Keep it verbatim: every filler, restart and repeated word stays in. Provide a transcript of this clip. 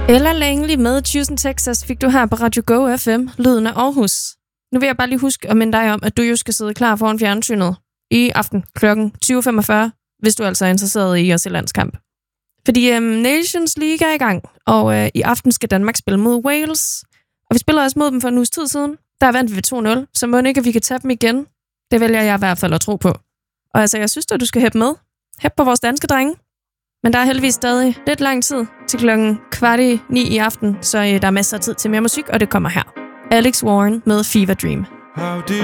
Ella Langley med Houston, Texas fik du her på Radio Go F M, lyden af Aarhus. Nu vil jeg bare lige huske at minde dig om, at du jo skal sidde klar foran fjernsynet i aften klokken tyve femogfyrre, hvis du altså er interesseret i at se landskamp. Fordi um, Nations League er i gang, og uh, i aften skal Danmark spille mod Wales. Og vi spiller også mod dem for en uges tid siden. Der vandt vi to nul, så må ikke, at vi kan tage dem igen. Det vælger jeg i hvert fald at tro på. Og altså, jeg synes, at du skal hæppe med. Hæppe på vores danske drenge. Men der er heldigvis stadig lidt lang tid til klokken kvart i ni i aften, så uh, der er masser af tid til mere musik, og det kommer her. Alex Warren med Fever Dream. How did